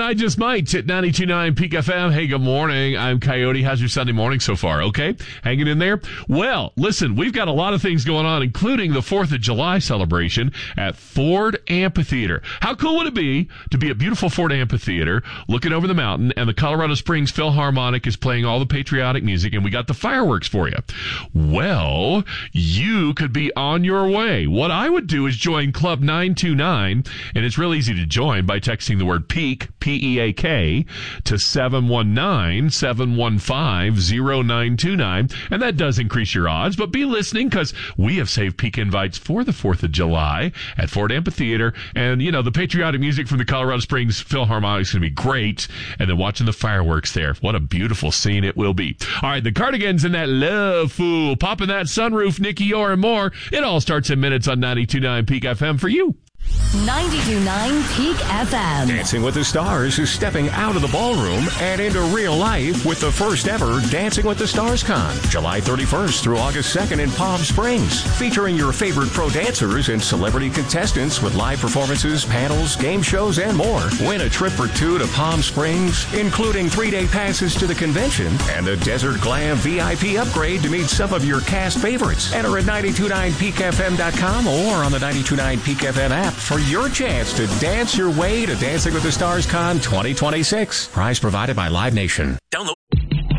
I Just Might at 92.9 Peak FM. Hey, good morning. I'm Coyote. How's your Sunday morning so far? Okay? Hanging in there? Well, listen, we've got a lot of things going on, including the 4th of July celebration at Ford Amphitheater. How cool would it be to be at beautiful Ford Amphitheater, looking over the mountain, and the Colorado Springs Philharmonic is playing all the patriotic music, and we got the fireworks for you? Well, you could be on your way. What I would do is join Club 929, and it's real easy to join by texting the word PEAK, P-E-A-K, to 719-715-0929, and that does increase your odds, but be listening because we have saved PEAK invites for the 4th of July at Ford Amphitheater, and, you know, the patriotic music from the Colorado Springs Philharmonic is going to be great, and then watching the fireworks there. What a beautiful scene it will be. All right, the Cardigans and that Love Fool, popping that sunroof, Nicky Orr and more. It all starts in minutes on 92.9 Peak FM for you. 92.9 Peak FM. Dancing with the Stars is stepping out of the ballroom and into real life with the first ever Dancing with the Stars Con, July 31st through August 2nd in Palm Springs, featuring your favorite pro dancers and celebrity contestants with live performances, panels, game shows, and more. Win a trip for two to Palm Springs, including 3-day passes to the convention and the Desert Glam VIP upgrade to meet some of your cast favorites. Enter at 929peakfm.com or on the 92.9 Peak FM app for your chance to dance your way to Dancing with the Stars Con 2026. Prize provided by Live Nation. Download